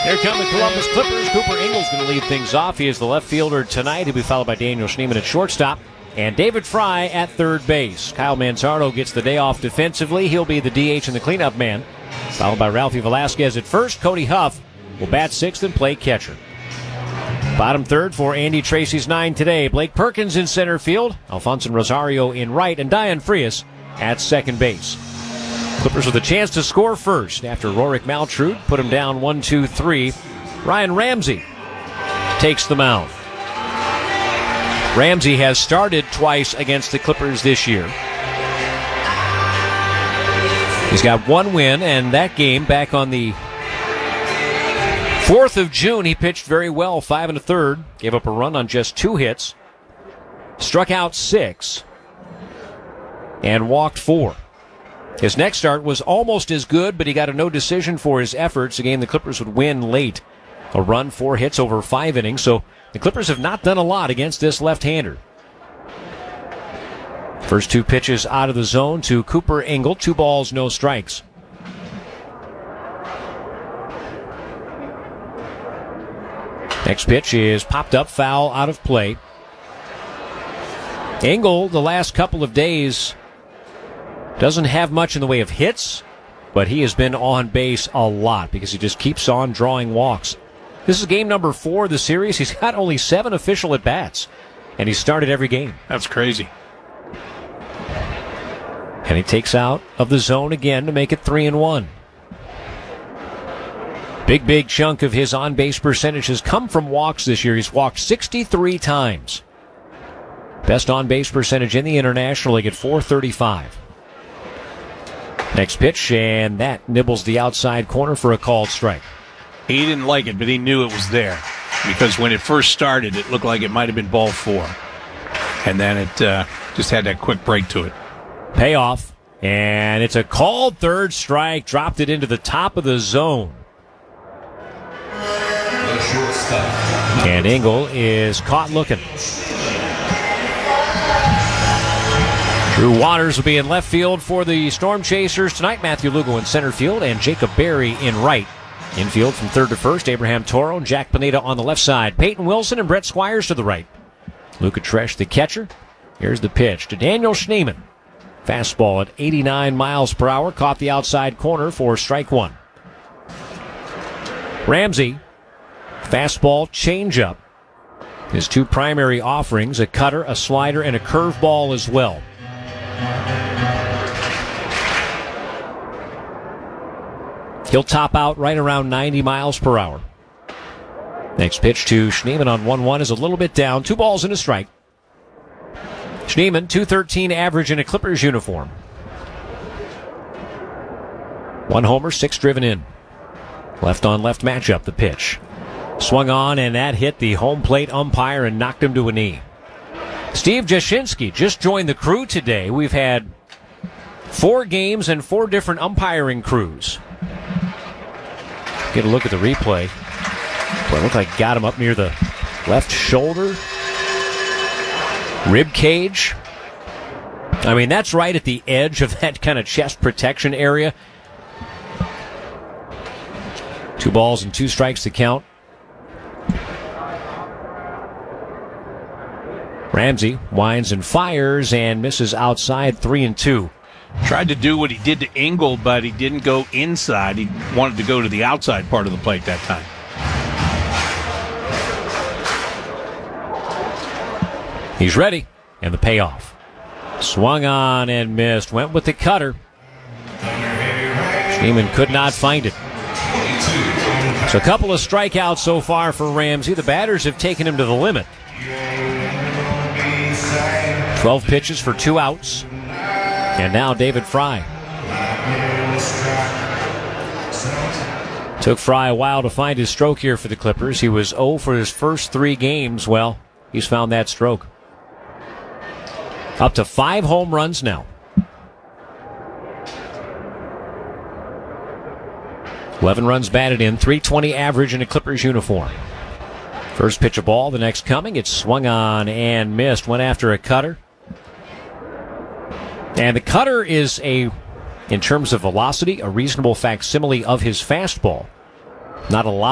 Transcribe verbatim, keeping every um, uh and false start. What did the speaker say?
Here come the Columbus Clippers. Cooper Ingles going to lead things off. He is the left fielder tonight. He'll be followed by Daniel Schneemann at shortstop and David Fry at third base. Kyle Manzardo gets the day off defensively. He'll be the D H and the cleanup man, followed by Ralphie Velasquez at first. Cody Huff will bat sixth and play catcher. Bottom third for Andy Tracy's nine today. Blake Perkins in center field, Alfonso Rosario in right, and Diane Frias at second base. Clippers with a chance to score first after Rorik Maltrud put him down one two three. Ryan Ramsey takes the mound. Ramsey has started twice against the Clippers this year. He's got one win, and that game back on the fourth of June, he pitched very well, five and a third, gave up a run on just two hits, struck out six, and walked four. His next start was almost as good, but he got a no decision for his efforts. A game the Clippers would win late. A run, four hits over five innings, so the Clippers have not done a lot against this left-hander. First two pitches out of the zone to Cooper Ingle, two balls, no strikes. Next pitch is popped up, foul, out of play. Ingle, the last couple of days, doesn't have much in the way of hits, but he has been on base a lot because he just keeps on drawing walks. This is game number four of the series. He's got only seven official at-bats, and he started every game. That's crazy. And he takes out of the zone again to make it three and one. Big, big chunk of his on-base percentage has come from walks this year. He's walked sixty-three times. Best on-base percentage in the International League at four thirty-five. Next pitch, and that nibbles the outside corner for a called strike. He didn't like it, but he knew it was there because when it first started, it looked like it might have been ball four. And then it uh, just had that quick break to it. Payoff, and it's a called third strike. Dropped it into the top of the zone. And Ingle is caught looking. Drew Waters will be in left field for the Storm Chasers tonight. Matthew Lugo in center field and Jacob Berry in right. Infield from third to first, Abraham Toro and Jack Pineda on the left side. Peyton Wilson and Brett Squires to the right. Luca Tresh, the catcher. Here's the pitch to Daniel Schneemann. Fastball at eighty-nine miles per hour. Caught the outside corner for strike one. Ramsey, fastball, changeup. His two primary offerings, a cutter, a slider, and a curveball as well. He'll top out right around ninety miles per hour. Next pitch to Schneemann on one one is a little bit down. Two balls and a strike. Schneemann, two thirteen average in a Clippers uniform. One homer, six driven in. Left on left matchup, the pitch. Swung on, and that hit the home plate umpire and knocked him to a knee. Steve Jashinsky just joined the crew today. We've had four games and four different umpiring crews. Get a look at the replay. Boy, it looked like got him up near the left shoulder. Rib cage. I mean, that's right at the edge of that kind of chest protection area. Two balls and two strikes to count. Ramsey winds and fires and misses outside, three and two. Tried to do what he did to Ingle, but he didn't go inside. He wanted to go to the outside part of the plate that time. He's ready, and the payoff. Swung on and missed. Went with the cutter. Schneemann could not find it. So a couple of strikeouts so far for Ramsey. The batters have taken him to the limit. twelve pitches for two outs. And now David Fry. Took Fry a while to find his stroke here for the Clippers. He was oh for his first three games. Well, he's found that stroke. Up to five home runs now. eleven runs batted in, three twenty average in a Clippers uniform. First pitch of ball, the next coming. It's swung on and missed. Went after a cutter. And the cutter is a, in terms of velocity, a reasonable facsimile of his fastball. Not a lot.